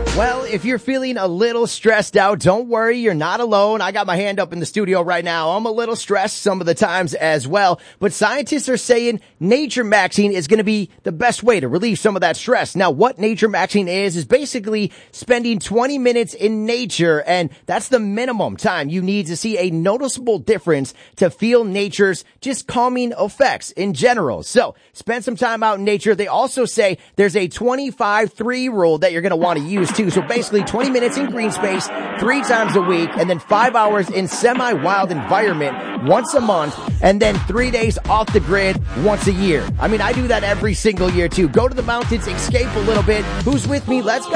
Well, if you're feeling a little stressed out, don't worry, you're not alone. I got my hand up in the studio right now. I'm a little stressed some of the times as well, but scientists are saying nature maxing is going to be the best way to relieve some of that stress. Now, what nature maxing is basically spending 20 minutes in nature, and that's the minimum time you need to see a noticeable difference to feel nature's just calming effects in general. So, spend some time out in nature. They also say there's a 25-3 rule that you're going to want to use too. So basically 20 minutes in green space 3 times a week, and then 5 hours in semi-wild environment once a month, and then 3 days off the grid once a year. I mean, I do that every single year too. Go to the mountains, escape a little bit. Who's with me? Let's go.